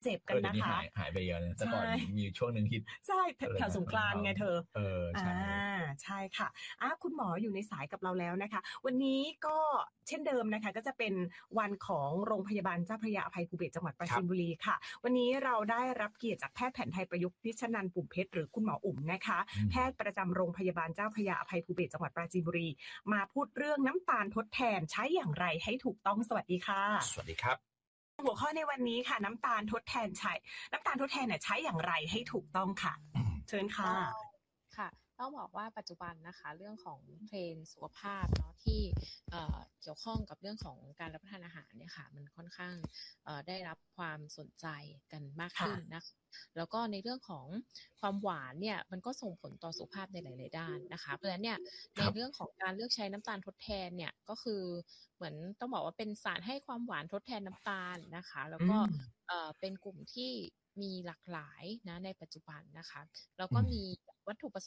เจ็บกันเดี๋ยวนี้นะคะหายไปเยอะนะแต่ใช่ก่อนมีช่วงหนึ่งที่ใช่อะไรแถวสงนะกรานต์ไงเธอใช่ใช่ค่ะคุณหมออยู่ในสายกับเราแล้วนะคะวันนี้ก็เช่นเดิมนะคะก็จะเป็นวันของโรงพยาบาลเจ้าพระยาอภัยภูเบศรจังหวัดปราจีนบุรีค่ะวันนี้เราได้รับเกียรติจากแพทย์แผนไทยประยุกต์นิชนันท์ปุ่มเพชรหรือคุณหมออุ๋มนะคะแพทย์ประจำโรงพยาบาลเจ้าพระยาอภัยภูเบศรจังหวัดปราจีนบุรีมาพูดเรื่องน้ำตาลทดแทนใช้อย่างไรให้ถูกต้องสวัสดีค่ะสวัสดีครับหัวข้อในวันนี้ค่ะน้ำตาลทดแทนเนี่ยใช้อย่างไรให้ถูกต้องค่ะเชิญค่ะค่ะต้องบอกว่าปัจจุบันนะคะเรื่องของเทรนด์สุขภาพเนาะที่เกี่ยวข้องกับเรื่องของการรับประทานอาหารเนี่ยค่ะมันค่อนข้างได้รับความสนใจกันมากขึ้นนะแล้วก็ในเรื่องของความหวานเนี่ยมันก็ส่งผลต่อสุขภาพในหลายๆด้านนะคะเพราะฉะนั้นเนี่ยในเรื่องของการเลือกใช้น้ำตาลทดแทนเนี่ยก็คือเหมือนต้องบอกว่าเป็นสารให้ความหวานทดแทนน้ำตาลนะคะแล้วก็เป็นกลุ่มที่มีหลากหลายนะในปัจจุบันนะคะแล้วก็มีวัตถุประ